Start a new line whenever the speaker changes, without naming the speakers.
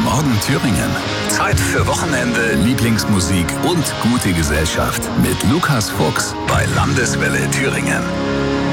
Morgen Thüringen. Zeit für Wochenende, Lieblingsmusik und gute Gesellschaft mit Lukas Fuchs bei Landeswelle Thüringen.